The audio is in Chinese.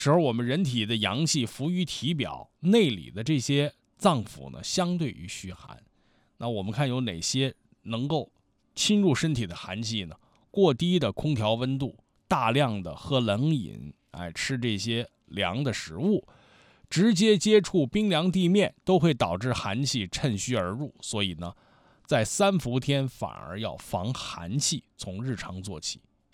时候我们人体的阳气浮于体表，内里的这些脏腑呢，相对于虚寒。那我们看有哪些能够侵入身体的寒气呢？过低的空调温度，大量的喝冷饮，吃这些凉的食物，直接接触冰凉地面，都会导致寒气趁虚而入。所以呢，在三伏天反而要防寒气，从日常做起。